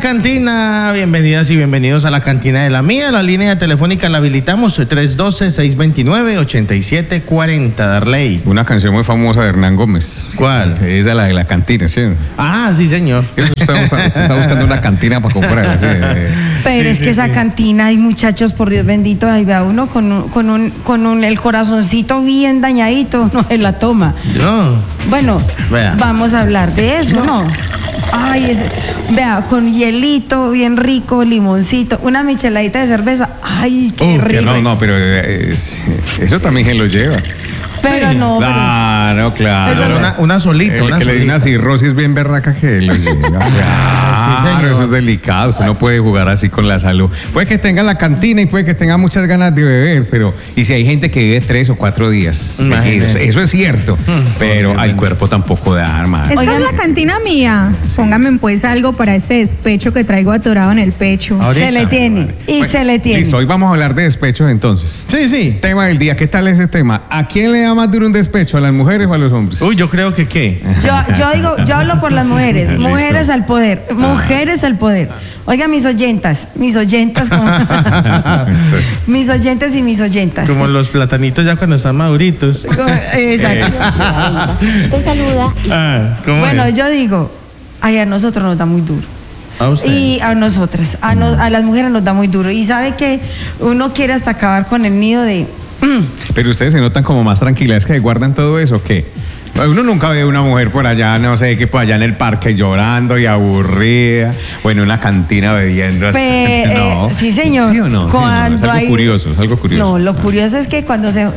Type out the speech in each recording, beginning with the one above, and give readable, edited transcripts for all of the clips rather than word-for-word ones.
cantina, bienvenidas y bienvenidos a la cantina de la mía. La línea telefónica la habilitamos 312-629-8740. Darley. Una canción muy famosa de Hernán Gómez. ¿Cuál? Esa, la de la cantina, ¿sí? Ah, sí, señor. Usted está buscando una cantina para comprar. ¿Sí? Pero es que esa cantina, hay muchachos, por Dios bendito, ahí va uno con el corazoncito bien dañadito, no se la toma. No. Bueno, Vea. vamos a hablar de eso, ¿no? Ay, vea, con hielito bien rico, limoncito, una micheladita de cerveza. Ay, qué rico. No, pero eso también se lo lleva. Pero Sí. no, Claro. Una solita, El una que le dio solita. una cirrosis bien berraca que lo lleva. sí, señor. Claro, eso es delicado. Usted no puede jugar así con la salud. Puede que tenga la cantina y puede que tenga muchas ganas de beber, pero y si hay gente que vive 3 o 4 días Imagínese. seguidos, eso es cierto. Pero al cuerpo tampoco da, hermano. Esta Oigan. es la cantina mía. Póngame pues algo para ese despecho que traigo atorado en el pecho. Ahorita. se le tiene, y Bueno, se le tiene. Listo, hoy vamos a hablar de despechos entonces. Sí. Tema del día, ¿qué tal ese tema? ¿A quién le da más duro un despecho? ¿A las mujeres o a los hombres? Uy, yo creo que qué. Yo hablo por las mujeres. Listo. Mujeres al poder. Mujeres al poder. Oiga, mis oyentas como- mis oyentes y mis oyentas. Como los platanitos ya cuando están maduritos. Exacto. Te saluda. ¿Cómo Bueno, es? yo digo, ay, a nosotros nos da muy duro. A usted. Y a nosotras, a las mujeres nos da muy duro. Y sabe que uno quiere hasta acabar con el nido de... Pero ustedes se notan como más tranquilas que guardan todo eso, ¿qué? Uno nunca ve una mujer por allá, no sé, que por allá en el parque llorando y aburrida, o en una cantina bebiendo. No. Sí, señor. ¿Sí o no? Sí, Cuando es algo hay- curioso, es algo curioso. No, lo curioso es que cuando se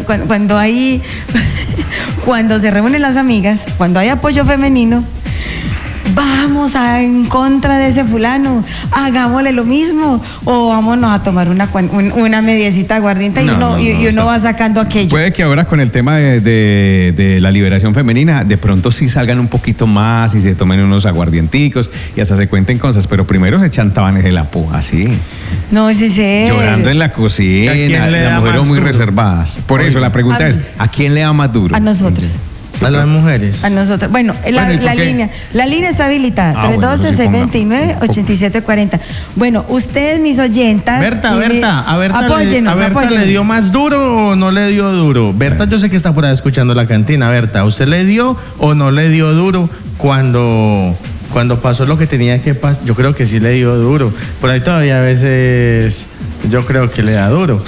reúnen las amigas, cuando hay apoyo femenino, vamos en contra de ese fulano, hagámosle lo mismo, o vámonos a tomar una mediecita aguardiente y uno va sacando aquello. Puede que ahora con el tema de la liberación femenina, de pronto sí salgan un poquito más y se tomen unos aguardienticos y hasta se cuenten cosas, pero primero se echan tabanes de la púa, así, No, sí, sí. llorando en la cocina, ¿A quién le da las mujeres más muy duro? reservadas. Por eso la pregunta a- es, ¿a quién le da más duro? A nosotros. A las mujeres. A nosotros. Bueno, Bueno, ¿y por la qué? línea está habilitada. Ah, bueno, 312-629-8740. Bueno, ustedes, mis oyentas. Berta, a Berta apóyenos. le dio más duro o no le dio duro. Berta, yo sé que está por ahí escuchando la cantina. Berta, ¿usted le dio o no le dio duro cuando pasó lo que tenía que pasar? Yo creo que sí le dio duro. Por ahí todavía a veces yo creo que le da duro.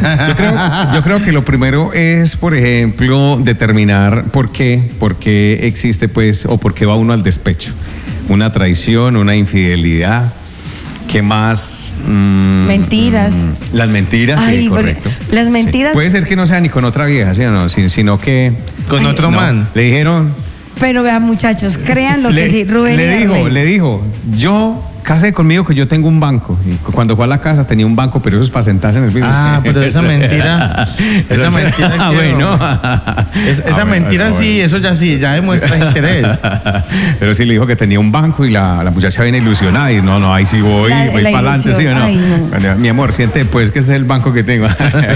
Yo creo que lo primero es, por ejemplo, determinar por qué existe, pues, o por qué va uno al despecho. Una traición, una infidelidad. ¿Qué más? Mentiras. Las mentiras, Ay, sí, porque correcto. las mentiras- Sí. Puede ser que no sea ni con otra vieja, ¿sí o no? Sino que... Con otro no, man. Le dijeron... Pero vean, muchachos, créanlo que sí, Rubén. le dijo, yo case conmigo que yo tengo un banco. Y cuando fue a la casa tenía un banco, pero eso es para sentarse en el piso. Pero esa mentira. Esa mentira. Ah, que- bueno. Esa mentira bueno. sí, eso ya demuestra interés. Pero sí le dijo que tenía un banco y la muchacha viene ilusionada y no, ahí sí voy La para adelante, ¿sí o no? ilusión, ay, no. Bueno, mi amor, siente pues que ese es el banco que tengo.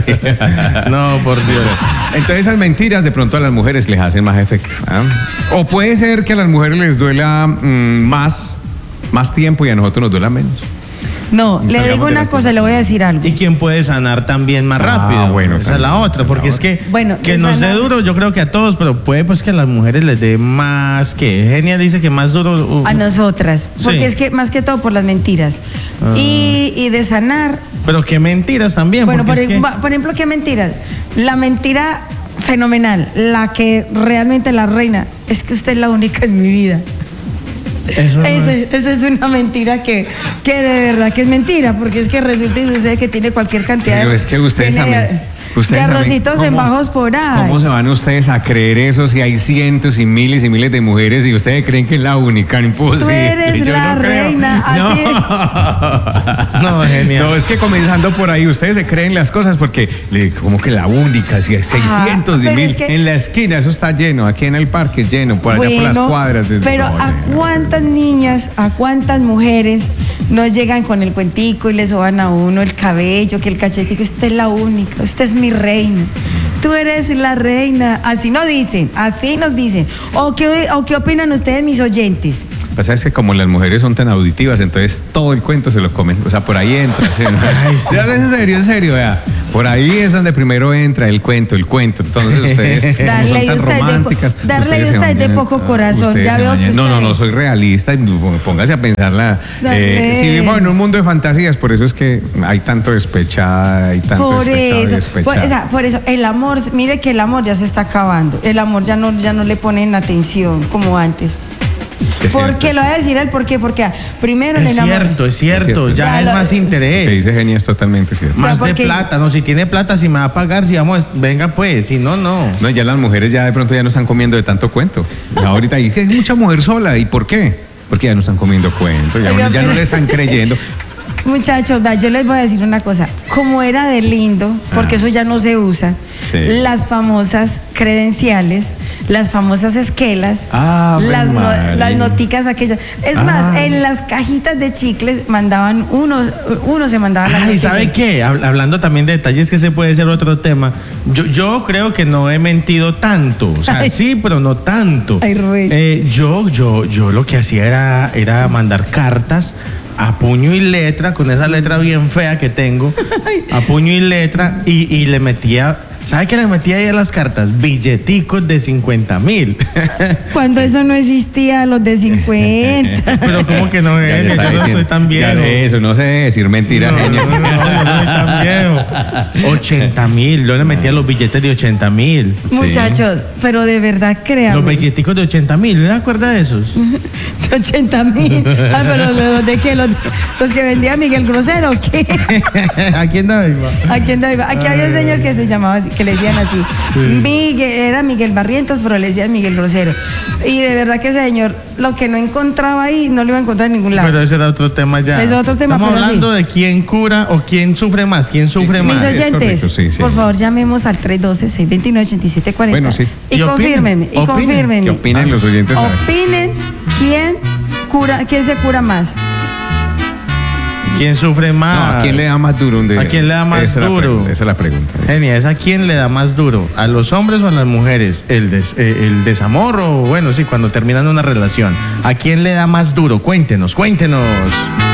No, por Dios. Entonces esas mentiras de pronto a las mujeres les hacen más efecto. ¿Ah? O puede ser que a las mujeres les duela más tiempo y a nosotros nos duela menos. No, Y le salgamos digo de una la cosa, le voy a decir algo. ¿Y quién puede sanar también más rápido? bueno, esa es la también, otra, porque es que Bueno, que de nos dé sanar- duro, yo creo que a todos, pero puede pues que a las mujeres les dé más, que Genia dice que más duro. A nosotras, porque Sí. es que más que todo por las mentiras. Y de sanar, Pero qué mentiras también. bueno, porque por ejemplo, ¿qué mentiras? La mentira fenomenal, la que realmente la reina, es que usted es la única en mi vida. eso no es- Esa es una mentira que de verdad que es mentira, porque es que resulta y sucede que tiene cualquier cantidad Pero es que ustedes tiene también- de Ustedes arrocitos saben en cómo- bajos por ahí. ¿Cómo se van ustedes a creer eso si hay cientos y miles de mujeres y ustedes creen que es la única? Imposible. Tú eres Yo la no creo. reina, así No. No, genial. No, es que comenzando por ahí, ustedes se creen las cosas porque como que la única, si hay 600 y pero 1000 es que- en la esquina, eso está lleno, aquí en el parque es lleno, por allá por las Bueno, cuadras. pero No, ¿a cuántas niñas, a cuántas mujeres no llegan con el cuentico y le soban a uno el cabello, que el cachetico? Usted es la única, usted es mi reina. Tú eres la reina. Así nos dicen, así nos dicen. ¿O qué opinan ustedes, mis oyentes? Pasa es que como las mujeres son tan auditivas, entonces todo el cuento se lo comen. O sea, por ahí entra. ¿Sí? Ay, sí. En serio, vea. Por ahí es donde primero entra el cuento. Entonces ustedes, como Darle son y tan usted románticas, darle y ustedes se usted de bañan, poco corazón. ustedes Ya se veo que bañan. usted... No, soy realista y póngase a pensarla. Dale. Si vivimos en un mundo de fantasías, por eso es que hay tanto despechada, hay tanto Por despechado y eso, despechada. por eso, el amor, mire que el amor ya se está acabando. El amor ya no le ponen atención como antes. Es ¿Por qué? cierto. Lo voy a decir él, ¿por qué? Porque primero el Es amor. cierto, es cierto. Es cierto. Ya Ya es lo- más Lo que interés. dice Genia es totalmente cierto. Más Ya, de porque- plata, no, si tiene plata, si me va a pagar, si vamos, venga pues, si no, no. No, ya las mujeres ya de pronto ya no están comiendo de tanto cuento. Ahorita dice, hay mucha mujer sola. ¿Y por qué? Porque ya no están comiendo cuento, ya, Oiga, ya no pero- le están creyendo. Muchachos, va, yo les voy a decir una cosa. Como era de lindo, porque eso ya no se usa, Sí. las famosas credenciales, las famosas esquelas, Ave María. las noticas aquellas. Es más, en las cajitas de chicles mandaban uno se mandaba la Ay, noticia. ¿sabe qué? Hablando también de detalles, que ese puede ser otro tema. Yo creo que no he mentido tanto. O sea, Ay. sí, pero no tanto. Ay, Rubén. Yo lo que hacía era mandar cartas a puño y letra, con esa letra bien fea que tengo, a puño y letra, y le metía. ¿Sabe qué le metía ahí a las cartas? Billeticos de 50,000. Cuando eso no existía, los de 50. Pero ¿cómo que no Ya le es? está Yo no diciendo- soy tan ya viejo. de eso, no sé decir mentira, No, Genia. yo no soy tan viejo. 80,000. Yo le metía los billetes de 80,000. Muchachos, pero de verdad créanme. Los billeticos de 80,000. ¿Le acuerda de esos? De 80,000. Ah, pero ¿de qué? ¿Los que vendía Miguel Grosero o qué? ¿A quién da iba? Aquí había un señor que se llamaba así, que le decían así. Miguel, era Miguel Barrientos, pero le decían Miguel Grosero. Y de verdad que ese señor, lo que no encontraba ahí, no lo iba a encontrar en ningún lado. Pero ese era otro tema ya. Es otro tema, Estamos pero hablando sí. de quién cura o quién sufre más. ¿Quién sufre Mis más? es oyentes, correcto, sí, sí. por favor, llamemos al 312-629-8740. Bueno, sí. Y Y opinen, confírmenme, y opinen. confírmenme. ¿Qué opinan los oyentes? Opinen quién se cura más. ¿Quién sufre No, más? ¿a quién le da más duro? ¿A quién le da más Esa es la duro? pregunta, esa es la pregunta. Genia, ¿es a quién le da más duro? ¿A los hombres o a las mujeres? ¿El desamor o, bueno, sí, cuando terminan una relación? ¿A quién le da más duro? Cuéntenos.